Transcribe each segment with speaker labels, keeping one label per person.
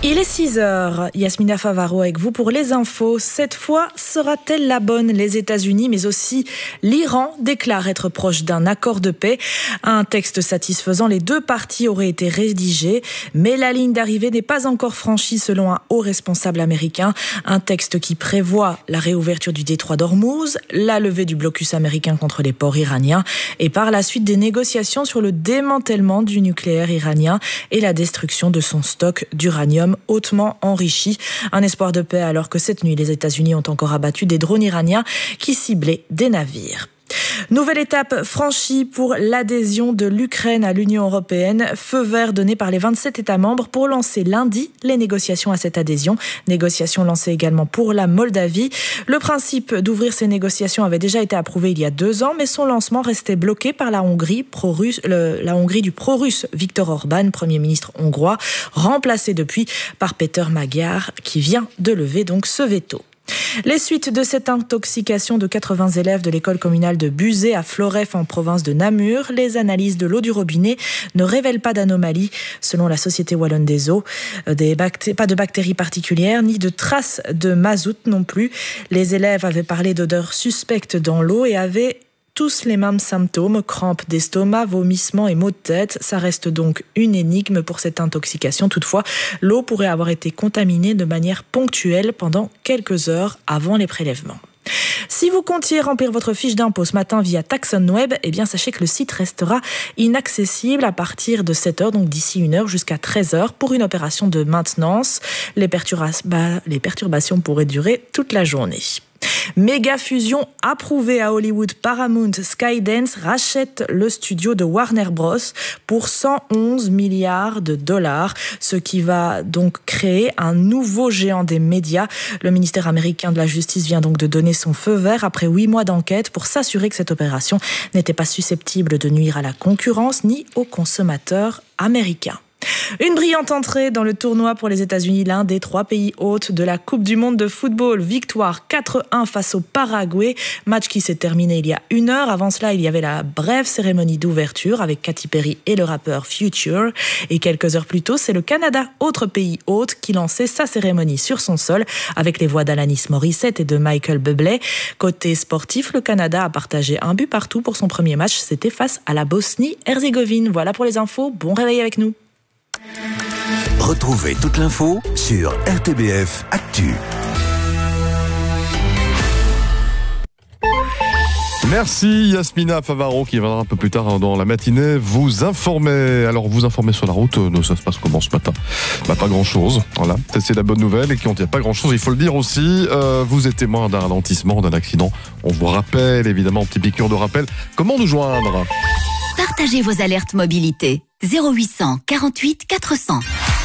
Speaker 1: Il est 6h, Yasmina Favaro avec vous pour les infos. Cette fois, sera-t-elle la bonne ? Les États-Unis, mais aussi l'Iran, déclarent être proches d'un accord de paix. Un texte satisfaisant, les deux parties auraient été rédigés, mais la ligne d'arrivée n'est pas encore franchie selon un haut responsable américain. Un texte qui prévoit la réouverture du détroit d'Ormuz, la levée du blocus américain contre les ports iraniens et par la suite des négociations sur le démantèlement du nucléaire iranien et la destruction de son stock d'uranium hautement enrichi. Un espoir de paix alors que cette nuit, les États-Unis ont encore abattu des drones iraniens qui ciblaient des navires. Nouvelle étape franchie pour l'adhésion de l'Ukraine à l'Union européenne. Feu vert donné par les 27 États membres pour lancer lundi les négociations à cette adhésion. Négociations lancées également pour la Moldavie. Le principe d'ouvrir ces négociations avait déjà été approuvé il y a 2 ans, mais son lancement restait bloqué par la Hongrie du pro-russe Viktor Orban, Premier ministre hongrois, remplacé depuis par Péter Magyar, qui vient de lever donc ce veto. Les suites de cette intoxication de 80 élèves de l'école communale de Buzet à Floreffe en province de Namur, les analyses de l'eau du robinet ne révèlent pas d'anomalie. Selon la Société Wallonne des Eaux, pas de bactéries particulières ni de traces de mazout non plus. Les élèves avaient parlé d'odeurs suspectes dans l'eau et avaient tous les mêmes symptômes, crampes d'estomac, vomissements et maux de tête. Ça reste donc une énigme pour cette intoxication. Toutefois, l'eau pourrait avoir été contaminée de manière ponctuelle pendant quelques heures avant les prélèvements. Si vous comptiez remplir votre fiche d'impôt ce matin via TaxonWeb, eh bien sachez que le site restera inaccessible à partir de 7h, donc d'ici 1h jusqu'à 13h pour une opération de maintenance. Les perturbations pourraient durer toute la journée. Méga fusion approuvée à Hollywood. Paramount Skydance rachète le studio de Warner Bros pour 111 milliards de dollars, ce qui va donc créer un nouveau géant des médias. Le ministère américain de la Justice vient donc de donner son feu vert après 8 mois d'enquête pour s'assurer que cette opération n'était pas susceptible de nuire à la concurrence ni aux consommateurs américains. Une brillante entrée dans le tournoi pour les États-Unis, l'un des 3 pays hôtes de la Coupe du Monde de football. Victoire 4-1 face au Paraguay, match qui s'est terminé il y a 1 heure. Avant cela, il y avait la brève cérémonie d'ouverture avec Katy Perry et le rappeur Future. Et quelques heures plus tôt, c'est le Canada, autre pays hôte, qui lançait sa cérémonie sur son sol avec les voix d'Alanis Morissette et de Michael Bublé. Côté sportif, le Canada a partagé un but partout pour son premier match. C'était face à la Bosnie-Herzégovine. Voilà pour les infos. Bon réveil avec nous.
Speaker 2: Retrouvez toute l'info sur RTBF Actu.
Speaker 3: Merci Yasmina Favaro qui viendra un peu plus tard dans la matinée vous informer. Alors vous informer sur la route, ça se passe comment ce matin ? Pas grand chose, voilà, c'est la bonne nouvelle. Et quand il n'y a pas grand chose, il faut le dire aussi, vous êtes témoin d'un ralentissement, d'un accident. On vous rappelle évidemment, petit piqûre de rappel, comment nous joindre ?
Speaker 4: Partagez vos alertes mobilité 0800 48 400.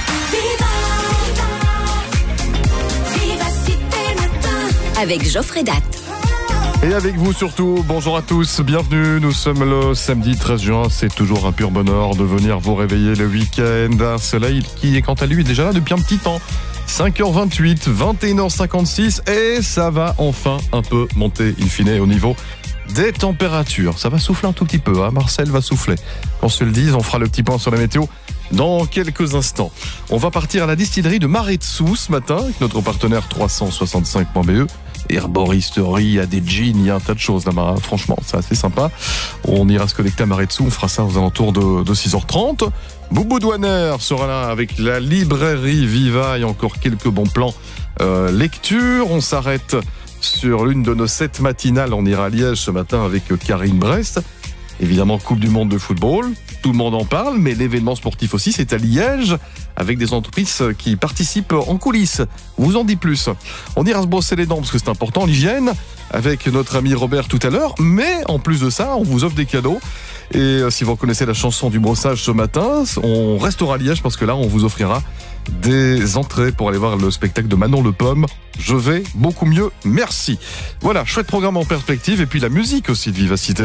Speaker 4: Avec Geoffrey Datt.
Speaker 3: Et avec vous surtout, bonjour à tous, bienvenue, nous sommes le samedi 13 juin, c'est toujours un pur bonheur de venir vous réveiller le week-end, un soleil qui est quant à lui est déjà là depuis un petit temps, 5h28, 21h56 et ça va enfin un peu monter in fine au niveau des températures. Ça va souffler un tout petit peu, hein. Marcel va souffler. On se le dise, on fera le petit point sur la météo dans quelques instants. On va partir à la distillerie de Maretsu ce matin avec notre partenaire 365.be. Herboristerie, il y a des jeans, il y a un tas de choses là-bas. Franchement, c'est assez sympa. On ira se connecter à Maretsu, on fera ça aux alentours de 6h30. Boubou Douaner sera là avec la librairie Viva et encore quelques bons plans lecture. On s'arrête sur l'une de nos 7 matinales. On ira à Liège ce matin avec Karine Brest. Évidemment, Coupe du Monde de football, tout le monde en parle, mais l'événement sportif aussi, c'est à Liège, avec des entreprises qui participent en coulisses. On vous en dit plus. On ira se brosser les dents, parce que c'est important, l'hygiène, avec notre ami Robert tout à l'heure, mais en plus de ça, on vous offre des cadeaux. Et si vous reconnaissez la chanson du brossage ce matin, on restera à Liège, parce que là, on vous offrira des entrées pour aller voir le spectacle de Manon Le Pomme. Je vais beaucoup mieux, merci. Voilà, chouette programme en perspective, et puis la musique aussi de Vivacité.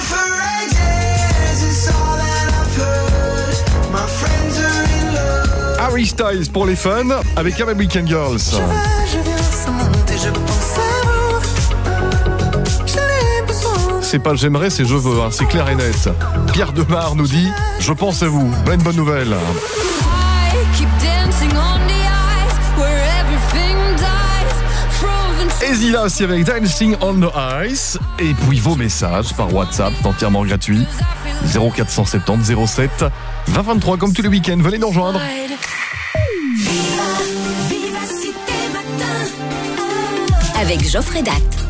Speaker 3: Harry Styles pour les fans avec American Girls. C'est pas j'aimerais, c'est je veux, hein, c'est clair et net. Pierre Demar nous dit je pense à vous. Bonne nouvelle. Et Zila aussi avec Dancing on the Ice. Et puis vos messages par WhatsApp, c'est entièrement gratuit. 0470 07 2023 comme tous les week-ends. Venez nous rejoindre.
Speaker 4: Avec Geoffrey Datt.